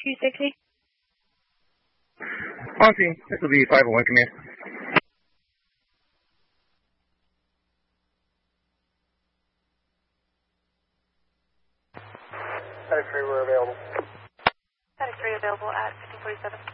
260. On scene. This will be 501 command. Static 3, we're available. Static 3 available at 1547.